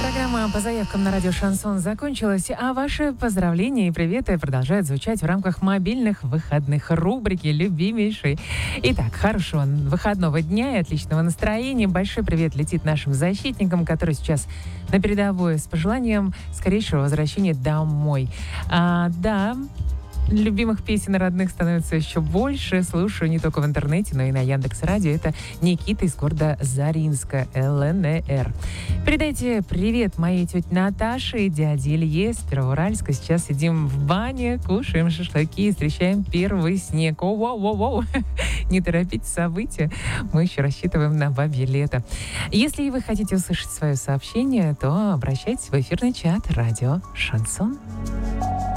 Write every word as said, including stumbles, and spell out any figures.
Программа по заявкам на радио «Шансон» закончилась, а ваши поздравления и приветы продолжают звучать в рамках мобильных выходных рубрики «Любимейший». Итак, хорошего выходного дня и отличного настроения. Большой привет летит нашим защитникам, которые сейчас на передовой, с пожеланием скорейшего возвращения домой. А, да... Любимых песен родных становится еще больше. Слушаю не только в интернете, но и на Яндекс.Радио. Это Никита из города Заринска, ЛНР. Передайте привет моей тете Наташе и дяде Илье с Первоуральска. Сейчас сидим в бане, кушаем шашлыки и встречаем первый снег. О-воу-воу-воу! Не торопите события. Мы еще рассчитываем на бабье лето. Если вы хотите услышать свое сообщение, то обращайтесь в эфирный чат радио «Шансон».